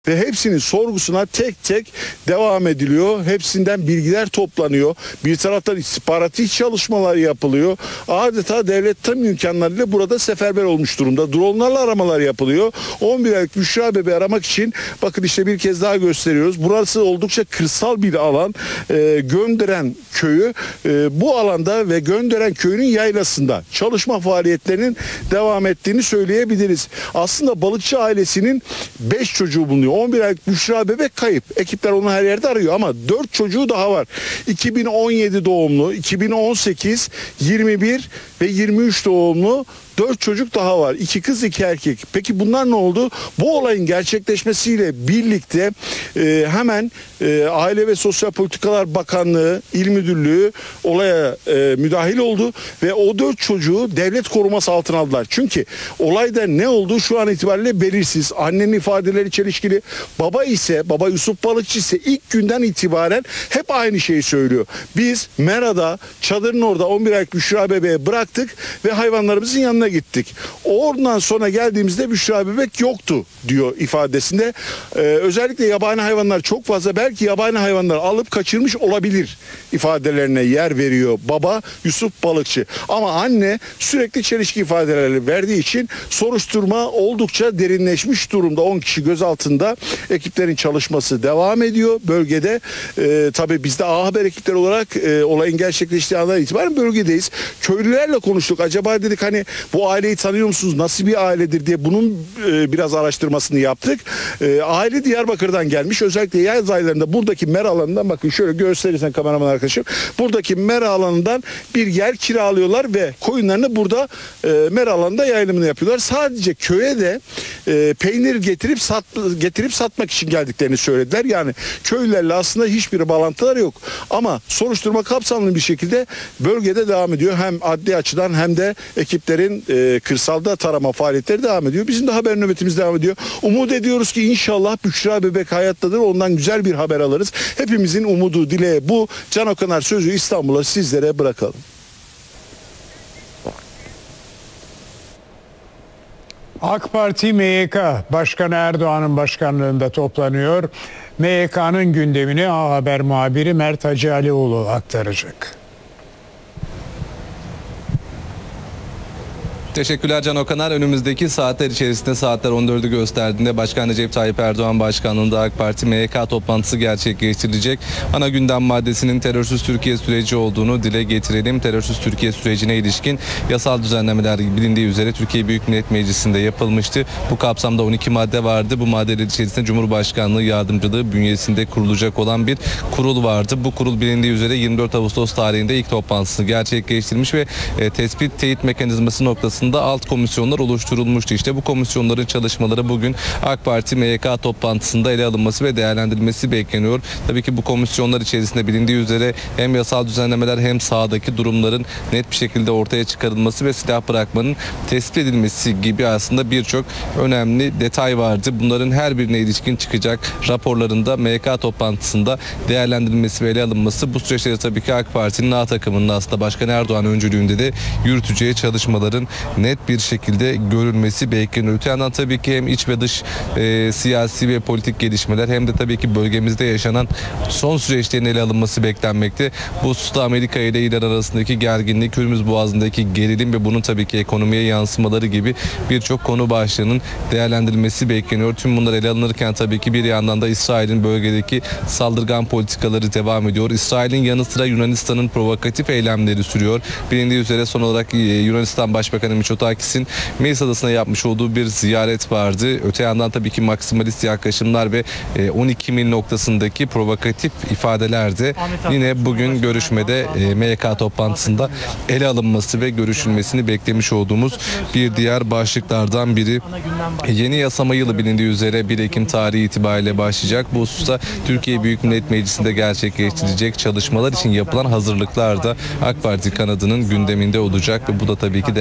Ve hepsinin sorgusuna tek tek devam ediliyor. Hepsinden bilgiler toplanıyor. Bir taraftan istihbarati çalışmalar yapılıyor. Adeta devlet tam imkanlarıyla burada seferber olmuş durumda. Dronlarla aramalar yapılıyor. 11 aylık Büşra bebeği aramak için bakın işte bir kez daha gösteriyoruz. Burası oldukça kırsal bir alan. Gönderen köyü bu alanda ve Gönderen köyünün yaylasında çalışma faaliyetlerinin devam ettiğini söyleyebiliriz. Aslında balıkçı ailesinin 5 çocuğu bulunuyor. 11 aylık Büşra bebek kayıp. Ekipler onu her yerde arıyor ama 4 çocuğu daha var. 2017 doğumlu, 2018, 21 ve 23 doğumlu 4 çocuk daha var. 2 kız 2 erkek. Peki bunlar ne oldu? Bu olayın gerçekleşmesiyle birlikte hemen Aile ve Sosyal Politikalar Bakanlığı, İl Müdürlüğü olaya müdahil oldu ve o 4 çocuğu devlet koruması altına aldılar. Çünkü olayda ne olduğu şu an itibariyle belirsiz. Annenin ifadeleri çelişkili. Baba Yusuf Balıkçı ise ilk günden itibaren hep aynı şeyi söylüyor. Biz Mera'da çadırın orada 11 aylık Büşra bebeği bıraktık ve hayvanlarımızın yanına gittik. Oradan sonra geldiğimizde Büşra bebek yoktu diyor ifadesinde. Özellikle yabani hayvanlar çok fazla, belki yabani hayvanlar alıp kaçırmış olabilir ifadelerine yer veriyor baba Yusuf Balıkçı. Ama anne sürekli çelişki ifadeleri verdiği için soruşturma oldukça derinleşmiş durumda. 10 kişi gözaltında, ekiplerin çalışması devam ediyor bölgede. Tabii biz de A Haber ekipleri olarak olayın gerçekleştiği andan itibaren bölgedeyiz. Köylülerle konuştuk. Acaba dedik hani bu aileyi tanıyor musunuz? Nasıl bir ailedir diye bunun biraz araştırmasını yaptık. Aile Diyarbakır'dan gelmiş. Özellikle yaz aylarında buradaki mera alanından, bakın şöyle gösterirsen kameraman arkadaşım. Buradaki mera alanından bir yer kiralıyorlar ve koyunlarını burada mera alanında yayılımını yapıyorlar. Sadece köye de peynir getirip satmak için geldiklerini söylediler. Yani köylülerle aslında hiçbir bağlantıları yok. Ama soruşturma kapsamlı bir şekilde bölgede devam ediyor. Hem adli açıdan hem de ekiplerin kırsalda tarama faaliyetleri devam ediyor. Bizim de haber nöbetimiz devam ediyor. Umut ediyoruz ki inşallah Büşra bebek hayattadır. Ondan güzel bir haber alırız. Hepimizin umudu, dileği bu. Can Okanar sözü İstanbul'a sizlere bırakalım. AK Parti MYK Başkanı Erdoğan'ın başkanlığında toplanıyor. MYK'nın gündemini A Haber muhabiri Mert Hacı Alioğlu aktaracak. Teşekkürler Can Okanar. Önümüzdeki saatler içerisinde, saatler 14'ü gösterdiğinde Başkan Recep Tayyip Erdoğan başkanlığında AK Parti MYK toplantısı gerçekleştirilecek. Ana gündem maddesinin terörsüz Türkiye süreci olduğunu dile getirelim. Terörsüz Türkiye sürecine ilişkin yasal düzenlemeler bilindiği üzere Türkiye Büyük Millet Meclisi'nde yapılmıştı. Bu kapsamda 12 madde vardı. Bu maddeler içerisinde Cumhurbaşkanlığı yardımcılığı bünyesinde kurulacak olan bir kurul vardı. Bu kurul bilindiği üzere 24 Ağustos tarihinde ilk toplantısını gerçekleştirmiş ve tespit teyit mekanizması noktasında alt komisyonlar oluşturulmuştu. İşte bu komisyonların çalışmaları bugün AK Parti MYK toplantısında ele alınması ve değerlendirilmesi bekleniyor. Tabii ki bu komisyonlar içerisinde bilindiği üzere hem yasal düzenlemeler hem sahadaki durumların net bir şekilde ortaya çıkarılması ve silah bırakmanın tespit edilmesi gibi aslında birçok önemli detay vardı. Bunların her birine ilişkin çıkacak raporlarında MYK toplantısında değerlendirilmesi ve ele alınması, bu süreçte tabii ki AK Parti'nin A takımının aslında Başkan Erdoğan öncülüğünde de yürüteceği çalışmaların net bir şekilde görülmesi bekleniyor. Öte yandan tabii ki hem iç ve dış siyasi ve politik gelişmeler hem de tabii ki bölgemizde yaşanan son süreçlerin ele alınması beklenmekte. Bu hususta Amerika ile İran arasındaki gerginlik, Hürmüz Boğazı'ndaki gerilim ve bunun tabii ki ekonomiye yansımaları gibi birçok konu başlığının değerlendirilmesi bekleniyor. Tüm bunlar ele alınırken tabii ki bir yandan da İsrail'in bölgedeki saldırgan politikaları devam ediyor. İsrail'in yanı sıra Yunanistan'ın provokatif eylemleri sürüyor. Bilindiği üzere son olarak Yunanistan Başbakanı Mitsotakis'in Meis Adası'na yapmış olduğu bir ziyaret vardı. Öte yandan tabii ki maksimalist yaklaşımlar ve 12 mil noktasındaki provokatif ifadeler de yine bugün görüşmede MYK toplantısında ele alınması ve görüşülmesini beklemiş olduğumuz bir diğer başlıklardan biri. Yeni yasama yılı bilindiği üzere 1 Ekim tarihi itibariyle başlayacak. Bu hususta Türkiye Büyük Millet Meclisi'nde gerçekleştirilecek çalışmalar için yapılan hazırlıklar da AK Parti kanadının gündeminde olacak ve bu da tabii ki değerlendirilecek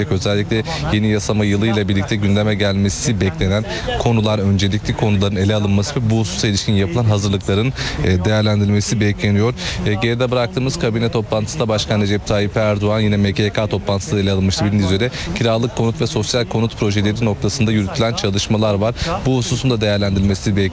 değerlendirilecek. Özellikle yeni yasama yılıyla birlikte gündeme gelmesi beklenen konular, öncelikli konuların ele alınması ve bu hususa ilişkin yapılan hazırlıkların değerlendirilmesi bekleniyor. Geride bıraktığımız kabine toplantısında Başkan Recep Tayyip Erdoğan yine MKK toplantısında ele alınmıştı. Bildiğiniz üzere kiralık konut ve sosyal konut projeleri noktasında yürütülen çalışmalar var. Bu hususun da değerlendirilmesi bekleniyor.